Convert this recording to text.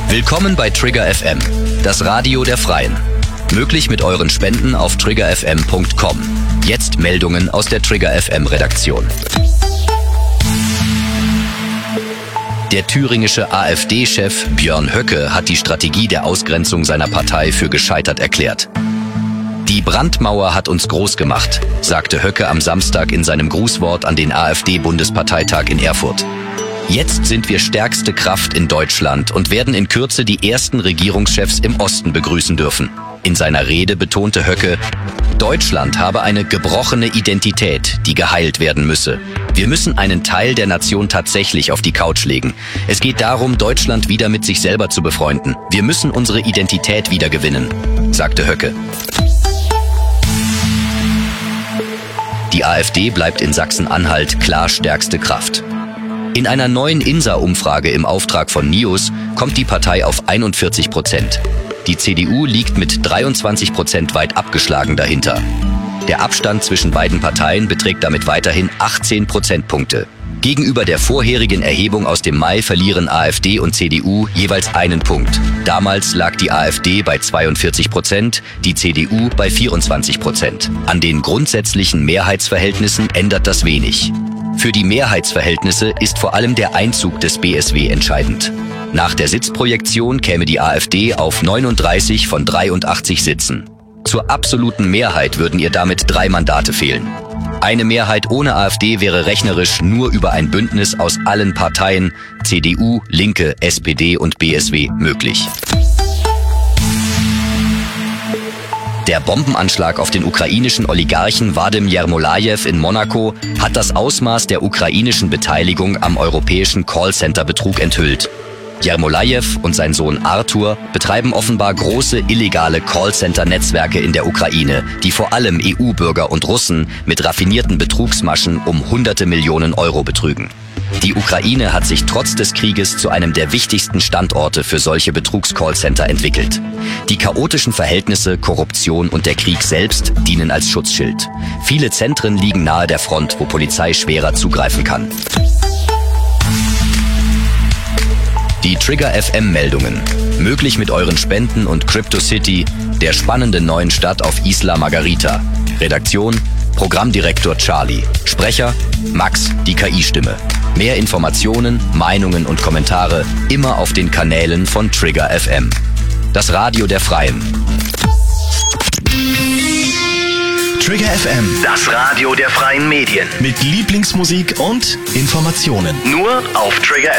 Willkommen bei Trigger FM, das Radio der Freien. Möglich mit euren Spenden auf triggerfm.com. Jetzt Meldungen aus der Trigger FM Redaktion. Der thüringische AfD-Chef Björn Höcke hat die Strategie der Ausgrenzung seiner Partei für gescheitert erklärt. Die Brandmauer hat uns groß gemacht, sagte Höcke am Samstag in seinem Grußwort an den AfD-Bundesparteitag in Erfurt. Jetzt sind wir stärkste Kraft in Deutschland und werden in Kürze die ersten Regierungschefs im Osten begrüßen dürfen. In seiner Rede betonte Höcke, Deutschland habe eine gebrochene Identität, die geheilt werden müsse. Wir müssen einen Teil der Nation tatsächlich auf die Couch legen. Es geht darum, Deutschland wieder mit sich selber zu befreunden. Wir müssen unsere Identität wiedergewinnen, sagte Höcke. Die AfD bleibt in Sachsen-Anhalt klar stärkste Kraft. In einer neuen INSA-Umfrage im Auftrag von NIOS kommt die Partei auf 41%. Die CDU liegt mit 23% weit abgeschlagen dahinter. Der Abstand zwischen beiden Parteien beträgt damit weiterhin 18 Prozentpunkte. Gegenüber der vorherigen Erhebung aus dem Mai verlieren AfD und CDU jeweils einen Punkt. Damals lag die AfD bei 42%, die CDU bei 24%. An den grundsätzlichen Mehrheitsverhältnissen ändert das wenig. Für die Mehrheitsverhältnisse ist vor allem der Einzug des BSW entscheidend. Nach der Sitzprojektion käme die AfD auf 39 von 83 Sitzen. Zur absoluten Mehrheit würden ihr damit 3 Mandate fehlen. Eine Mehrheit ohne AfD wäre rechnerisch nur über ein Bündnis aus allen Parteien, CDU, Linke, SPD und BSW, möglich. Der Bombenanschlag auf den ukrainischen Oligarchen Wadim Jermolajew in Monaco hat das Ausmaß der ukrainischen Beteiligung am europäischen Callcenter-Betrug enthüllt. Jermolajew und sein Sohn Artur betreiben offenbar große illegale Callcenter-Netzwerke in der Ukraine, die vor allem EU-Bürger und Russen mit raffinierten Betrugsmaschen um hunderte Millionen Euro betrügen. Die Ukraine hat sich trotz des Krieges zu einem der wichtigsten Standorte für solche Betrugs-Callcenter entwickelt. Die chaotischen Verhältnisse, Korruption und der Krieg selbst dienen als Schutzschild. Viele Zentren liegen nahe der Front, wo Polizei schwerer zugreifen kann. Die Trigger FM Meldungen. Möglich mit euren Spenden und CryptoCity, der spannenden neuen Stadt auf Isla Margarita. Redaktion: Programmdirektor Charlie. Sprecher: Max, die KI-Stimme. Mehr Informationen, Meinungen und Kommentare immer auf den Kanälen von Trigger FM. Das Radio der Freien. Trigger FM, Das Radio der freien Medien. mit Lieblingsmusik und Informationen. Nur auf Trigger